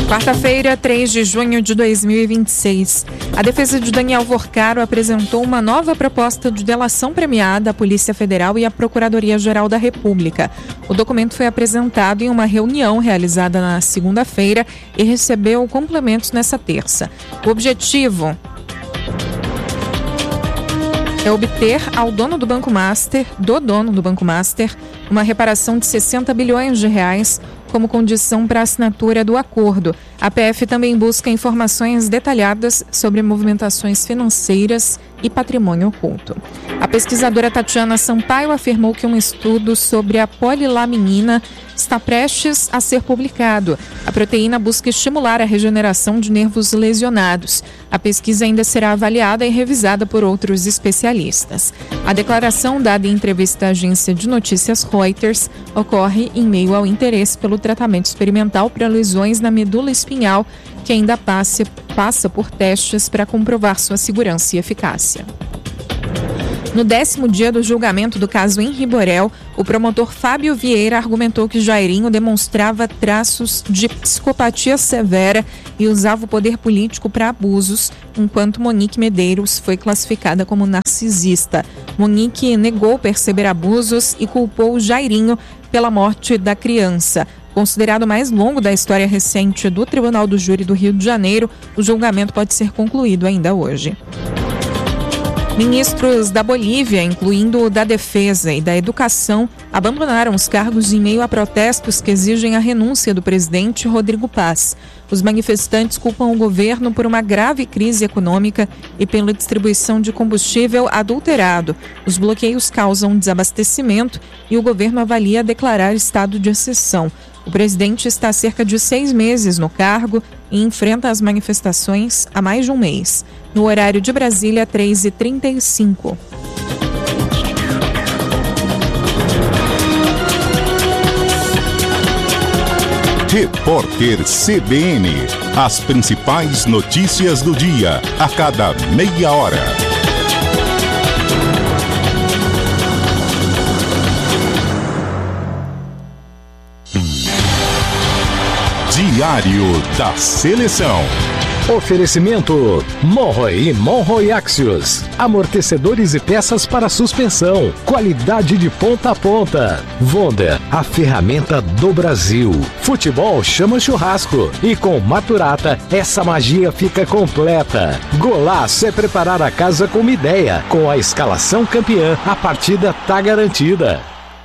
Quarta-feira, 3 de junho de 2026. A defesa de Daniel Vorcaro apresentou uma nova proposta de delação premiada à Polícia Federal e à Procuradoria-Geral da República. O documento foi apresentado em uma reunião realizada na segunda-feira e recebeu complementos nesta terça. O objetivo é obter ao dono do Banco Master, uma reparação de 60 bilhões de reais como condição para a assinatura do acordo. A PF também busca informações detalhadas sobre movimentações financeiras e patrimônio oculto. A pesquisadora Tatiana Sampaio afirmou que um estudo sobre a polilaminina está prestes a ser publicado. A proteína busca estimular a regeneração de nervos lesionados. A pesquisa ainda será avaliada e revisada por outros especialistas. A declaração dada em entrevista à agência de notícias Reuters ocorre em meio ao interesse pelo tratamento experimental para lesões na medula espinhal, que ainda passa por testes para comprovar sua segurança e eficácia. No 10º dia do julgamento do caso Henri Borel, o promotor Fábio Vieira argumentou que Jairinho demonstrava traços de psicopatia severa e usava o poder político para abusos, enquanto Monique Medeiros foi classificada como narcisista. Monique negou perceber abusos e culpou Jairinho pela morte da criança. Considerado o mais longo da história recente do Tribunal do Júri do Rio de Janeiro, o julgamento pode ser concluído ainda hoje. Ministros da Bolívia, incluindo o da Defesa e da Educação, abandonaram os cargos em meio a protestos que exigem a renúncia do presidente Rodrigo Paz. Os manifestantes culpam o governo por uma grave crise econômica e pela distribuição de combustível adulterado. Os bloqueios causam desabastecimento e o governo avalia declarar estado de exceção. O presidente está há cerca de 6 meses no cargo e enfrenta as manifestações há mais de um mês. No horário de Brasília, 3h35. Repórter CBN. As principais notícias do dia, a cada meia hora. Diário da Seleção. Oferecimento Monroe e Monroe Axios. Amortecedores e peças para suspensão. Qualidade de ponta a ponta. Wonder, a ferramenta do Brasil. Futebol chama churrasco. E com Maturata, essa magia fica completa. Golaço é preparar a casa com uma ideia. Com a escalação campeã, a partida tá garantida.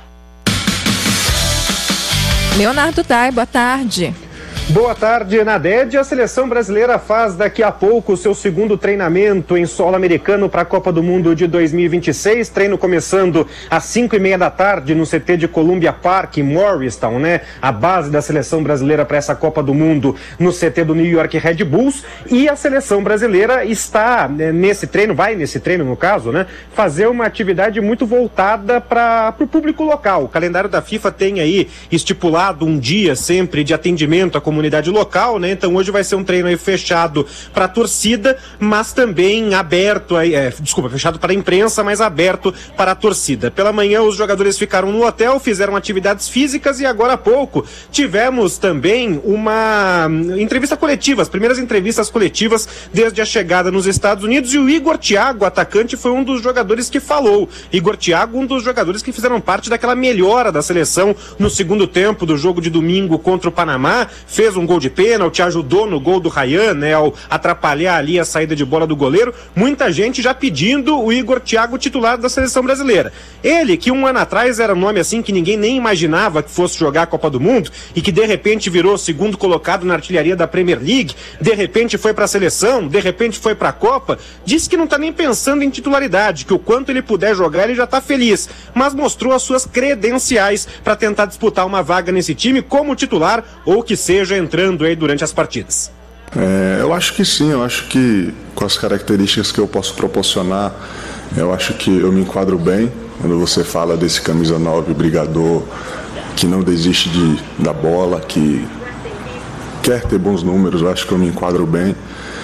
Leonardo Dai, boa tarde. Boa tarde, Naded. A seleção brasileira faz daqui a pouco o seu segundo treinamento em solo americano para a Copa do Mundo de 2026. Treino começando às 5h30 da tarde no CT de Columbia Park, em Morristown, né? A base da seleção brasileira para essa Copa do Mundo no CT do New York Red Bulls. E a seleção brasileira está nesse treino, no caso, né? Fazer uma atividade muito voltada para o público local. O calendário da FIFA tem aí estipulado um dia sempre de atendimento à comunidade local, né? Então hoje vai ser um treino aí fechado para a torcida, mas também aberto, fechado para a imprensa, mas aberto para a torcida. Pela manhã os jogadores ficaram no hotel, fizeram atividades físicas e agora há pouco tivemos também uma entrevista coletiva, as primeiras entrevistas coletivas desde a chegada nos Estados Unidos, e o Igor Thiago, atacante, foi um dos jogadores que falou. Igor Thiago, um dos jogadores que fizeram parte daquela melhora da seleção no segundo tempo do jogo de domingo contra o Panamá, fez um gol de pênalti, ajudou no gol do Ryan, né, ao atrapalhar ali a saída de bola do goleiro. Muita gente já pedindo o Igor Thiago titular da seleção brasileira. Ele, que um ano atrás era um nome assim que ninguém nem imaginava que fosse jogar a Copa do Mundo e que de repente virou segundo colocado na artilharia da Premier League, de repente foi para a seleção, de repente foi para a Copa, disse que não está nem pensando em titularidade, que o quanto ele puder jogar ele já está feliz, mas mostrou as suas credenciais para tentar disputar uma vaga nesse time como titular ou que seja entrando aí durante as partidas. Eu acho que sim, eu acho que com as características que eu posso proporcionar, eu acho que eu me enquadro bem. Quando você fala desse camisa 9 brigador, que não desiste da bola, que quer ter bons números, eu acho que eu me enquadro bem.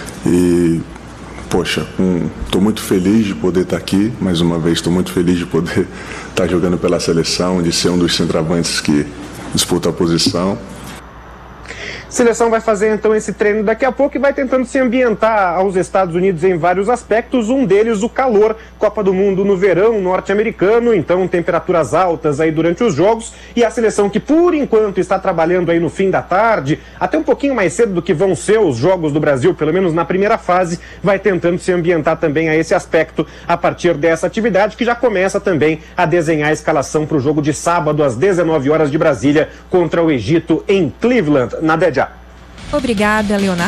E, poxa, estou muito feliz de poder estar aqui, mais uma vez, estou muito feliz de poder estar jogando pela seleção, de ser um dos centroavantes que disputa a posição. Seleção vai fazer então esse treino daqui a pouco e vai tentando se ambientar aos Estados Unidos em vários aspectos, um deles o calor, Copa do Mundo no verão norte-americano, então temperaturas altas aí durante os jogos, e a seleção que por enquanto está trabalhando aí no fim da tarde, até um pouquinho mais cedo do que vão ser os jogos do Brasil, pelo menos na primeira fase, vai tentando se ambientar também a esse aspecto a partir dessa atividade que já começa também a desenhar a escalação para o jogo de sábado às 19 horas de Brasília contra o Egito em Cleveland, na Dédia. Obrigada, Leonardo.